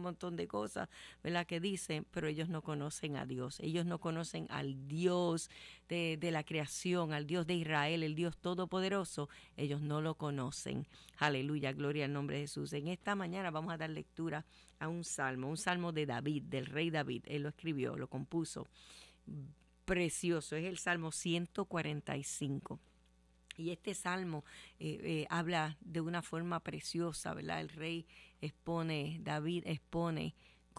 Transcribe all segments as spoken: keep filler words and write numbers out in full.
montón de cosas, ¿verdad?, que dicen, pero ellos no conocen a Dios. Ellos no conocen al Dios de, de la creación, al Dios de Israel, el Dios todopoderoso. Ellos no lo conocen. Aleluya, gloria al nombre de Jesús. En esta mañana vamos a dar lectura a un salmo, un salmo de David, del rey David. Él lo escribió, lo compuso. Precioso, es el Salmo ciento cuarenta y cinco. Y este salmo eh, eh, habla de una forma preciosa, ¿verdad? El rey expone, David expone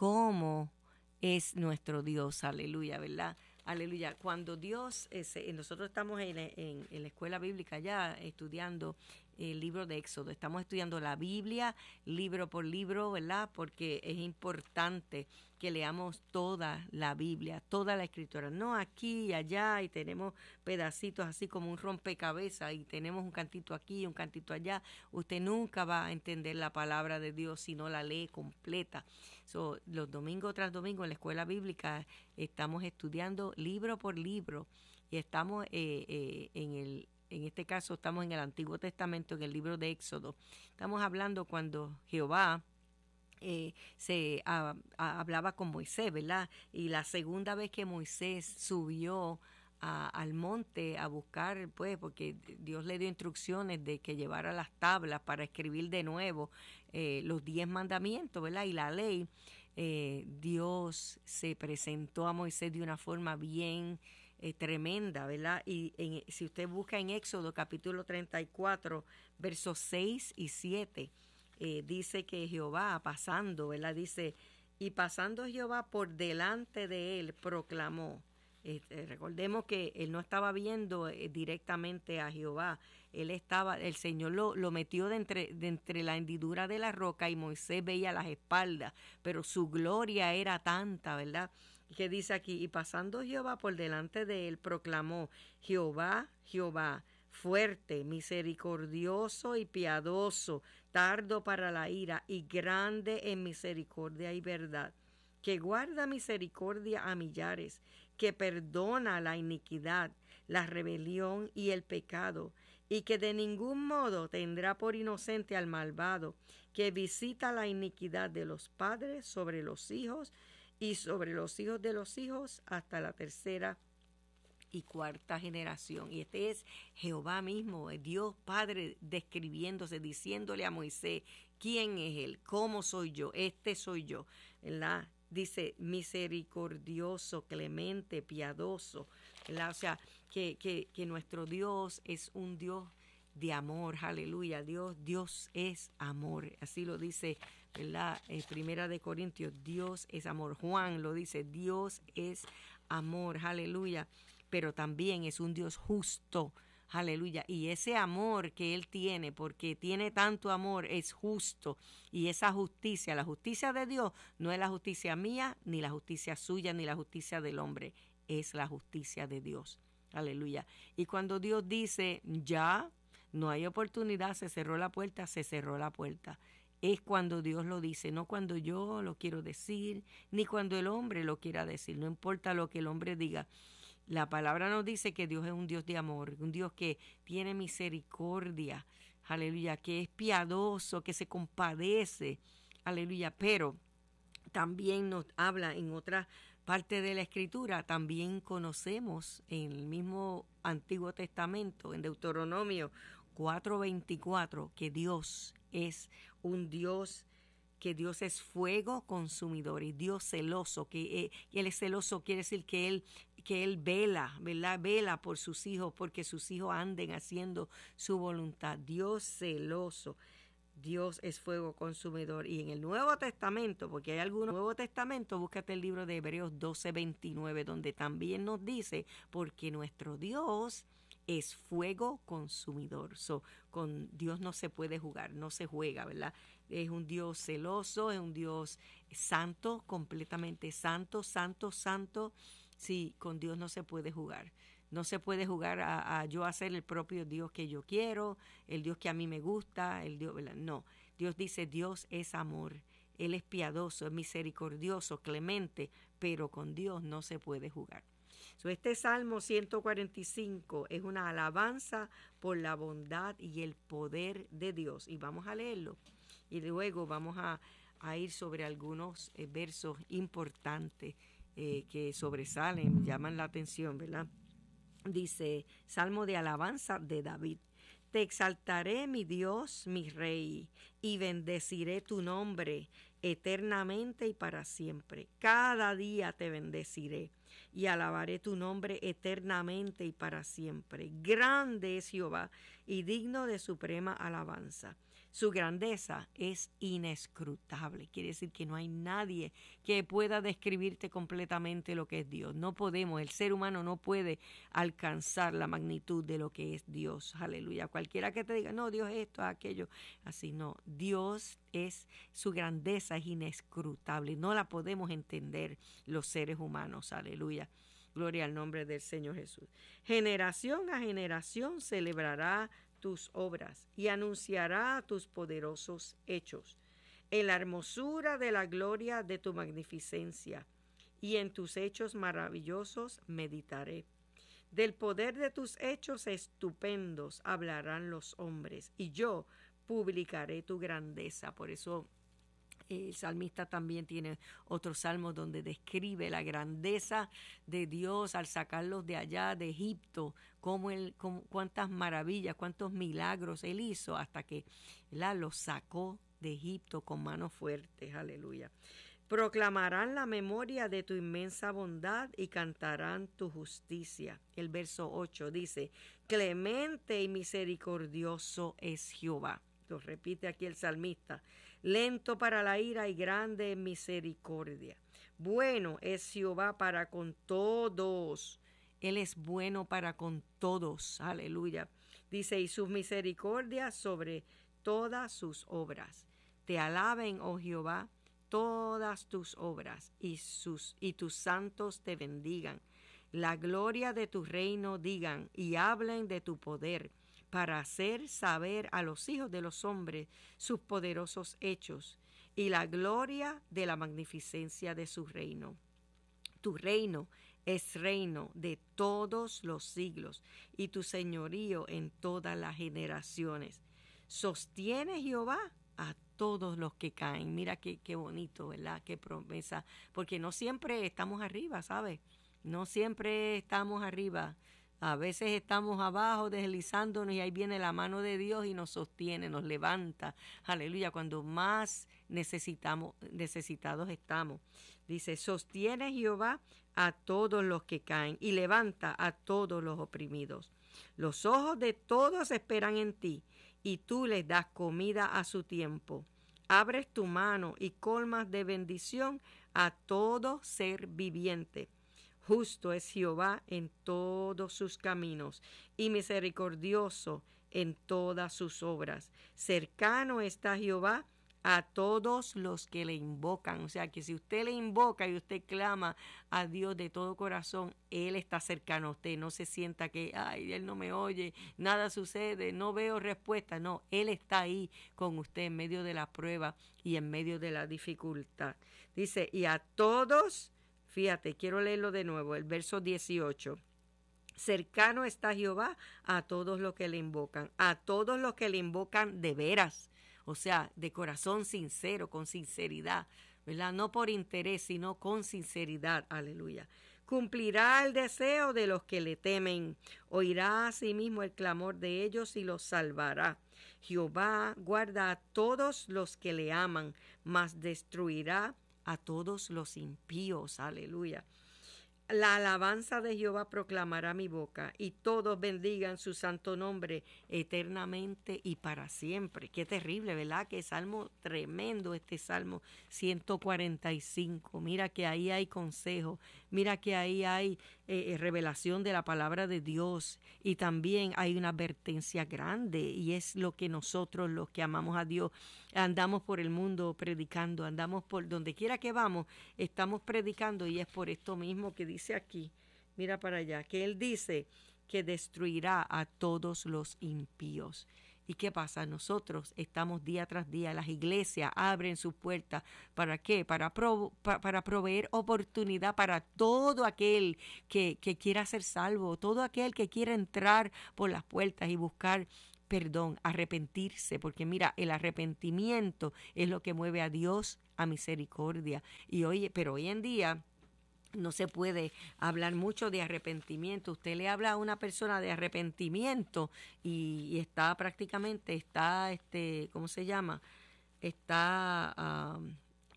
cómo es nuestro Dios, aleluya, ¿verdad? Aleluya. Cuando Dios, eh, se, nosotros estamos en, en, en la escuela bíblica ya estudiando el libro de Éxodo, estamos estudiando la Biblia libro por libro, ¿verdad? Porque es importante que leamos toda la Biblia, toda la escritura, no aquí y allá y tenemos pedacitos así como un rompecabezas y tenemos un cantito aquí y un cantito allá. Usted nunca va a entender la palabra de Dios si no la lee completa. So, los domingos tras domingo en la escuela bíblica estamos estudiando libro por libro y estamos eh, eh, en el En este caso estamos en el Antiguo Testamento, en el libro de Éxodo. Estamos hablando cuando Jehová eh, se a, a, hablaba con Moisés, ¿verdad? Y la segunda vez que Moisés subió a, al monte a buscar, pues, porque Dios le dio instrucciones de que llevara las tablas para escribir de nuevo eh, los diez mandamientos, ¿verdad? Y la ley. Eh, Dios se presentó a Moisés de una forma bien Eh, tremenda, ¿verdad? Y en, si usted busca en Éxodo capítulo treinta y cuatro, versos seis y siete, eh, dice que Jehová pasando, ¿verdad? Dice, y pasando Jehová por delante de él, proclamó. Eh, eh, recordemos que él no estaba viendo eh, directamente a Jehová, él estaba, el Señor lo, lo metió de entre, de entre la hendidura de la roca y Moisés veía las espaldas, pero su gloria era tanta, ¿verdad? Que dice aquí, y pasando Jehová por delante de él, proclamó, Jehová, Jehová, fuerte, misericordioso y piadoso, tardo para la ira y grande en misericordia y verdad, que guarda misericordia a millares, que perdona la iniquidad, la rebelión y el pecado, y que de ningún modo tendrá por inocente al malvado, que visita la iniquidad de los padres sobre los hijos y sobre los hijos de los hijos hasta la tercera y cuarta generación. Y este es Jehová mismo, Dios Padre describiéndose, diciéndole a Moisés, ¿quién es él? ¿Cómo soy yo? Este soy yo, ¿verdad? Dice misericordioso, clemente, piadoso, ¿verdad? O sea, que, que, que nuestro Dios es un Dios de amor, aleluya. Dios, Dios es amor, así lo dice, ¿verdad? En Primera de Corintios, Dios es amor. Juan lo dice, Dios es amor, aleluya. Pero también es un Dios justo, aleluya. Y ese amor que Él tiene, porque tiene tanto amor, es justo. Y esa justicia, la justicia de Dios, no es la justicia mía, ni la justicia suya, ni la justicia del hombre. Es la justicia de Dios, aleluya. Y cuando Dios dice, ya, no hay oportunidad, se cerró la puerta, se cerró la puerta. Es cuando Dios lo dice, no cuando yo lo quiero decir, ni cuando el hombre lo quiera decir. No importa lo que el hombre diga. La palabra nos dice que Dios es un Dios de amor, un Dios que tiene misericordia, aleluya, que es piadoso, que se compadece, aleluya, pero también nos habla en otra parte de la Escritura, también conocemos en el mismo Antiguo Testamento, en Deuteronomio cuatro veinticuatro, que Dios es un Dios que Dios es fuego consumidor y Dios celoso, que eh, Él es celoso, quiere decir que Él, que Él vela, ¿verdad? Vela por sus hijos, porque sus hijos anden haciendo su voluntad. Dios celoso, Dios es fuego consumidor. Y en el Nuevo Testamento, porque hay algunos, Nuevo Testamento, búscate el libro de Hebreos doce veintinueve, donde también nos dice, porque nuestro Dios es fuego consumidor. So, con Dios no se puede jugar, no se juega, ¿verdad? Es un Dios celoso, es un Dios santo, completamente santo, santo, santo. Sí, con Dios no se puede jugar. No se puede jugar a, a yo hacer el propio Dios que yo quiero, el Dios que a mí me gusta, el Dios, ¿verdad? No, Dios dice, Dios es amor. Él es piadoso, es misericordioso, clemente, pero con Dios no se puede jugar. So, este Salmo ciento cuarenta y cinco es una alabanza por la bondad y el poder de Dios. Y vamos a leerlo. Y luego vamos a, a ir sobre algunos eh, versos importantes eh, que sobresalen, llaman la atención, ¿verdad? Dice, Salmo de alabanza de David. Te exaltaré, mi Dios, mi Rey, y bendeciré tu nombre eternamente y para siempre. Cada día te bendeciré y alabaré tu nombre eternamente y para siempre. Grande es Jehová y digno de suprema alabanza. Su grandeza es inescrutable. Quiere decir que no hay nadie que pueda describirte completamente lo que es Dios. No podemos, el ser humano no puede alcanzar la magnitud de lo que es Dios. Aleluya. Cualquiera que te diga, no, Dios es esto, aquello, así no. Dios es, su grandeza es inescrutable. No la podemos entender los seres humanos. Aleluya. Gloria al nombre del Señor Jesús. Generación a generación celebrará tus obras y anunciará tus poderosos hechos. En la hermosura de la gloria de tu magnificencia y en tus hechos maravillosos meditaré. Del poder de tus hechos estupendos hablarán los hombres y yo publicaré tu grandeza. Por eso el salmista también tiene otro salmo donde describe la grandeza de Dios al sacarlos de allá de Egipto, cómo él, cómo, cuántas maravillas, cuántos milagros él hizo hasta que ¿verdad? Los sacó de Egipto con manos fuertes. Aleluya. Proclamarán la memoria de tu inmensa bondad y cantarán tu justicia. El verso ocho dice, clemente y misericordioso es Jehová. Lo repite aquí el salmista. Lento para la ira y grande en misericordia. Bueno es Jehová para con todos. Él es bueno para con todos. Aleluya. Dice, y sus misericordias sobre todas sus obras. Te alaben, oh Jehová, todas tus obras, y, sus, y tus santos te bendigan. La gloria de tu reino digan, y hablen de tu poder, para hacer saber a los hijos de los hombres sus poderosos hechos y la gloria de la magnificencia de su reino. Tu reino es reino de todos los siglos y tu señorío en todas las generaciones. Sostiene Jehová a todos los que caen. Mira qué, qué bonito, ¿verdad? Qué promesa, porque no siempre estamos arriba, ¿sabes? No siempre estamos arriba. A veces estamos abajo deslizándonos y ahí viene la mano de Dios y nos sostiene, nos levanta. Aleluya, cuando más necesitamos, necesitados estamos. Dice, sostiene Jehová a todos los que caen y levanta a todos los oprimidos. Los ojos de todos esperan en ti y tú les das comida a su tiempo. Abres tu mano y colmas de bendición a todo ser viviente. Justo es Jehová en todos sus caminos y misericordioso en todas sus obras. Cercano está Jehová a todos los que le invocan. O sea que si usted le invoca y usted clama a Dios de todo corazón, Él está cercano a usted. No se sienta que, ay, Él no me oye, nada sucede, no veo respuesta. No, Él está ahí con usted en medio de la prueba y en medio de la dificultad. Dice, y a todos... Fíjate, quiero leerlo de nuevo, el verso dieciocho. Cercano está Jehová a todos los que le invocan, a todos los que le invocan de veras, o sea, de corazón sincero, con sinceridad, ¿verdad? No por interés, sino con sinceridad, aleluya. Cumplirá el deseo de los que le temen, oirá a sí mismo el clamor de ellos y los salvará. Jehová guarda a todos los que le aman, mas destruirá a todos los impíos, aleluya. La alabanza de Jehová proclamará mi boca, y todos bendigan su santo nombre eternamente y para siempre. Qué terrible, ¿verdad? Qué salmo tremendo este Salmo ciento cuarenta y cinco. Mira que ahí hay consejo, mira que ahí hay eh, revelación de la palabra de Dios, y también hay una advertencia grande, y es lo que nosotros, los que amamos a Dios, andamos por el mundo predicando, andamos por donde quiera que vamos, estamos predicando, y es por esto mismo que dice aquí, mira para allá, que Él dice que destruirá a todos los impíos. ¿Y qué pasa? Nosotros estamos día tras día, las iglesias abren sus puertas, ¿para qué? Para, pro, para, para proveer oportunidad para todo aquel que, que quiera ser salvo, todo aquel que quiera entrar por las puertas y buscar perdón, arrepentirse, porque mira, el arrepentimiento es lo que mueve a Dios a misericordia. Y oye, pero hoy en día no se puede hablar mucho de arrepentimiento. Usted le habla a una persona de arrepentimiento y, y está prácticamente, está, este, ¿cómo se llama? Está um,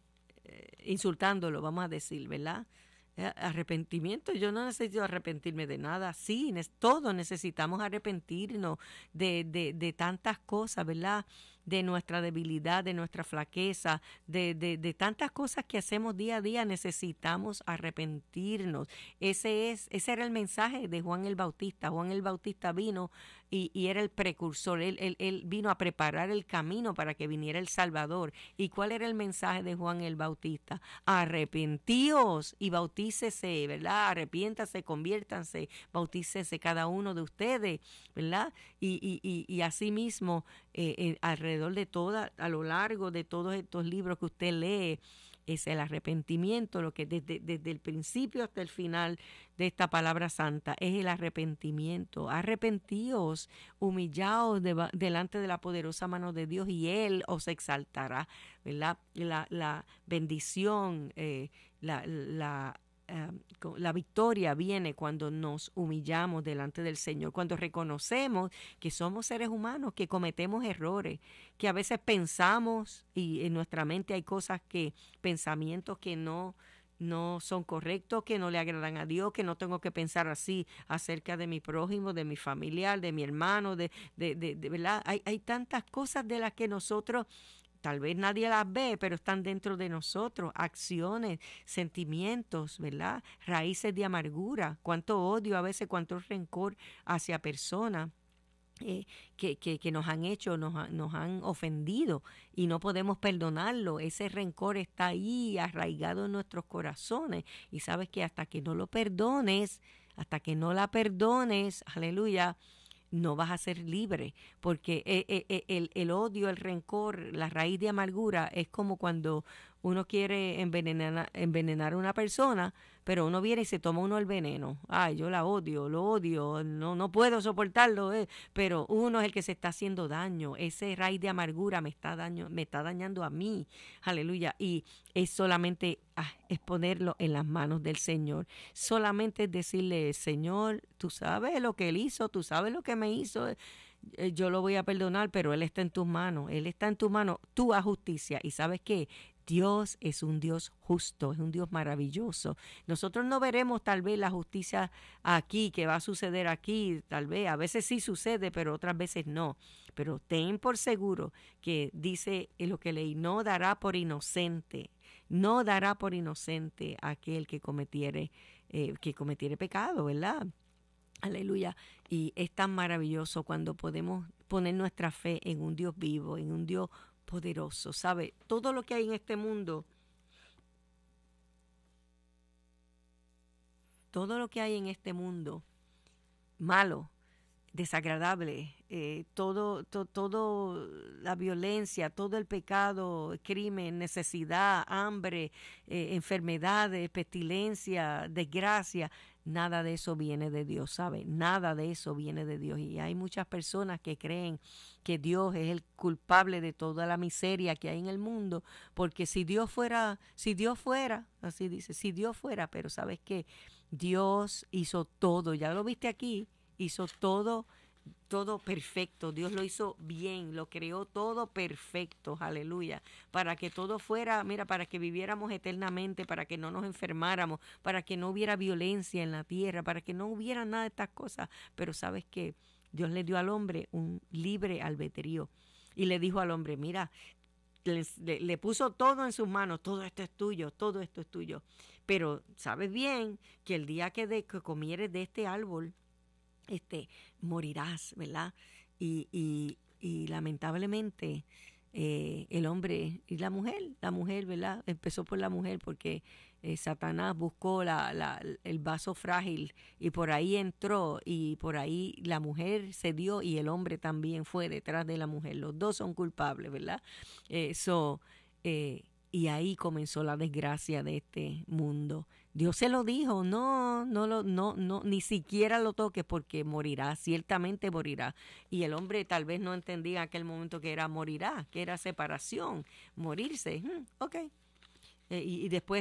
eh, insultándolo, vamos a decir, ¿verdad? Eh, Arrepentimiento, yo no necesito arrepentirme de nada. Sí, ne- todos necesitamos arrepentirnos de, de, de tantas cosas, ¿verdad? De nuestra debilidad, de nuestra flaqueza, de, de, de tantas cosas que hacemos día a día, necesitamos arrepentirnos. Ese es, ese era el mensaje de Juan el Bautista. Juan el Bautista vino y, y era el precursor, él, él, él vino a preparar el camino para que viniera el Salvador. ¿Y cuál era el mensaje de Juan el Bautista? Arrepentíos y bautícese, ¿verdad? Arrepiéntase, conviértanse, bautícese cada uno de ustedes, ¿verdad? Y, y, y, y así mismo, eh, eh, alrededor de toda, a lo largo de todos estos libros que usted lee, es el arrepentimiento, lo que desde, desde el principio hasta el final de esta palabra santa es el arrepentimiento. Arrepentíos, humillaos de, delante de la poderosa mano de Dios y Él os exaltará, ¿verdad? La, la bendición, eh, la, la Uh, la victoria viene cuando nos humillamos delante del Señor, cuando reconocemos que somos seres humanos, que cometemos errores, que a veces pensamos y en nuestra mente hay cosas que, pensamientos que no, no son correctos, que no le agradan a Dios, que no tengo que pensar así acerca de mi prójimo, de mi familiar, de mi hermano, de, de, de, de ¿verdad? Hay, hay tantas cosas de las que nosotros tal vez nadie las ve, pero están dentro de nosotros, acciones, sentimientos, ¿verdad? Raíces de amargura, cuánto odio a veces, cuánto rencor hacia personas. Eh, que, que, que nos han hecho, nos, nos han ofendido y no podemos perdonarlo. Ese rencor está ahí arraigado en nuestros corazones y sabes que hasta que no lo perdones, hasta que no la perdones, aleluya, no vas a ser libre, porque el, el odio, el rencor, la raíz de amargura es como cuando uno quiere envenenar, envenenar a una persona, pero uno viene y se toma uno el veneno. Ay, yo la odio, lo odio, no, no puedo soportarlo, eh. Pero uno es el que se está haciendo daño. Ese raíz de amargura me está, daño, me está dañando a mí. Aleluya. Y es solamente ah, es ponerlo en las manos del Señor. Solamente es decirle, Señor, tú sabes lo que Él hizo, tú sabes lo que me hizo. Eh, Yo lo voy a perdonar, pero Él está en tus manos. Él está en tus manos. Tú haz justicia. ¿Y sabes qué? Dios es un Dios justo, es un Dios maravilloso. Nosotros no veremos tal vez la justicia aquí, que va a suceder aquí, tal vez, a veces sí sucede, pero otras veces no. Pero ten por seguro que dice en lo que leí, no dará por inocente, no dará por inocente a aquel que cometiere, eh, que cometiere pecado, ¿verdad? Aleluya. Y es tan maravilloso cuando podemos poner nuestra fe en un Dios vivo, en un Dios poderoso. ¿Sabe? Todo lo que hay en este mundo, todo lo que hay en este mundo, malo, desagradable, eh, todo, to, todo la violencia, todo el pecado, crimen, necesidad, hambre, eh, enfermedades, pestilencia, desgracia, nada de eso viene de Dios, ¿sabe? Nada de eso viene de Dios. Y hay muchas personas que creen que Dios es el culpable de toda la miseria que hay en el mundo, porque si Dios fuera, si Dios fuera, así dice, si Dios fuera, pero ¿sabes qué? Dios hizo todo, ya lo viste aquí, hizo todo, todo perfecto. Dios lo hizo bien, lo creó todo perfecto, aleluya, para que todo fuera, mira, para que viviéramos eternamente, para que no nos enfermáramos, para que no hubiera violencia en la tierra, para que no hubiera nada de estas cosas. Pero ¿sabes qué? Dios le dio al hombre un libre albedrío y le dijo al hombre, mira, le, le, le puso todo en sus manos, todo esto es tuyo, todo esto es tuyo. Pero sabes bien que el día que, de, que comieres de este árbol, este, morirás, ¿verdad? Y, y, y lamentablemente eh, el hombre y la mujer, la mujer, ¿verdad? Empezó por la mujer porque eh, Satanás buscó la, la, el vaso frágil y por ahí entró y por ahí la mujer se dio y el hombre también fue detrás de la mujer. Los dos son culpables, ¿verdad? Eso... Eh, Y ahí comenzó la desgracia de este mundo. Dios se lo dijo, no, no lo, no, no, ni siquiera lo toques porque morirá, ciertamente morirá. Y el hombre tal vez no entendía en aquel momento que era morirá, que era separación, morirse, hmm, ok. Eh, y, y después